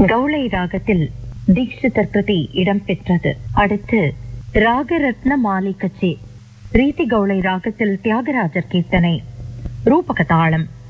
கௌளை ராகத்தில் தீக்ஷிதர் கிருதி இடம்பெற்றது. அடுத்து ராகரத்ன மாலிகச்சி ரீதி கௌளை ராகத்தில் தியாகராஜர் கீர்த்தனை ரூபக தாளம்.